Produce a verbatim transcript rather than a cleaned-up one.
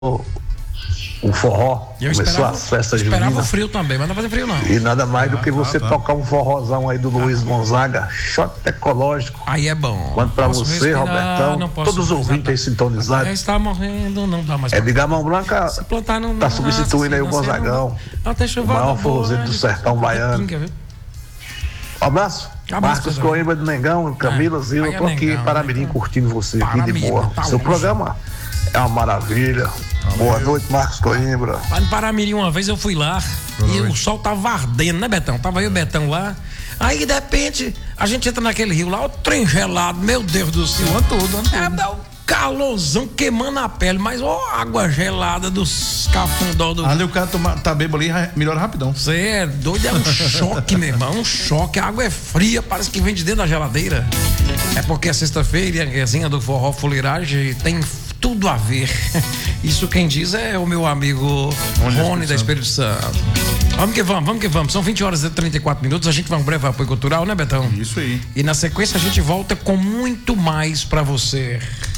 o forró, e eu começou esperava, as festas esperava juninas. o frio também, mas não vai fazer frio não. E nada mais Ah, do que você tá, tá. tocar um forrozão aí do Luiz Gonzaga, shot ecológico. Aí é bom. Mando pra Posso você, respirar, Robertão, não posso todos os ouvintes aí sintonizados. É, está morrendo, não dá mais. É de Gamão Branca, Se plantar não tá substituindo aí o nasce, Gonzagão, não tem o chuva maior boa, forrozeiro do né? sertão baiano. Pinga, viu? Um abraço. Abraço, Marcos Pedro. Coimbra do Mengão, Camila É, Zila, aí é tô aqui Mengão, em Paramirim né? curtindo você aqui de Paramirim, boa. tá Seu longe. programa é uma maravilha. Boa noite, Marcos Coimbra. Lá no Paramirim uma vez eu fui lá Boa e noite. o sol tava ardendo, né, Betão? Tava eu e o Betão lá. Aí, de repente, a gente entra naquele rio lá, o trem gelado, meu Deus do céu. Ano todo, ano É, todo. dá um calorzão queimando a pele, mas ó, água gelada dos cafundó do. Ali o cara toma, tá bêbado ali, ra- melhora rapidão. Você é doido, é um choque, meu irmão, um choque. A água é fria, parece que vem de dentro da geladeira. É porque é sexta-feira e a resenha do Forró Fuleiragem tem tudo a ver. Isso quem diz é o meu amigo Rony da Espírito Santo. Vamos que vamos, vamos que vamos. São vinte horas e trinta e quatro minutos. A gente vai um breve apoio cultural, né, Betão? Isso aí. E na sequência a gente volta com muito mais pra você.